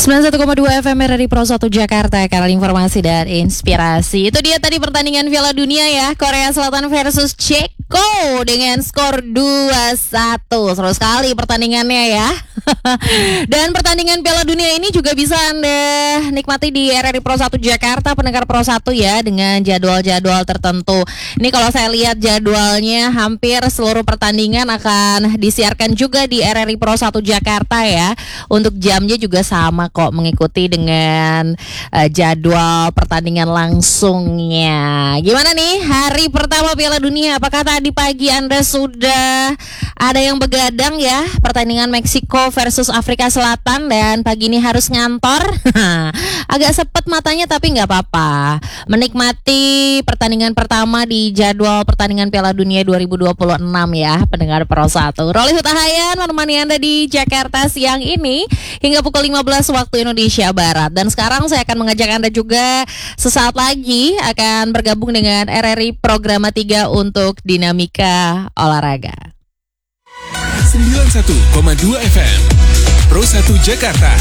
91,2 FM RRI Pro 1 Jakarta, kanal informasi dan inspirasi. Itu dia tadi pertandingan Piala Dunia ya, Korea Selatan versus Ceko dengan skor 2-1. Seru sekali pertandingannya ya. Dan pertandingan Piala Dunia ini juga bisa Anda nikmati di RRI Pro 1 Jakarta, pendengar Pro 1 ya, dengan jadwal-jadwal tertentu. Ini kalau saya lihat jadwalnya, hampir seluruh pertandingan akan disiarkan juga di RRI Pro 1 Jakarta ya. Untuk jamnya juga sama kok, mengikuti dengan jadwal pertandingan langsungnya. Gimana nih hari pertama Piala Dunia? Apakah tadi pagi Anda sudah ada yang begadang ya? Pertandingan Meksiko versus Afrika Selatan, dan pagi ini harus ngantor. Agak sepet matanya tapi nggak apa-apa. Menikmati pertandingan pertama di jadwal pertandingan Piala Dunia 2026 ya, pendengar Pro 1. Rolly Hutahayan menemani Anda di Jakarta siang ini hingga pukul 15 waktu Indonesia Barat. Dan sekarang saya akan mengajak Anda juga sesaat lagi akan bergabung dengan RRI Programa 3 untuk Dinamika Olahraga. 91,2 FM Pro 1 Jakarta.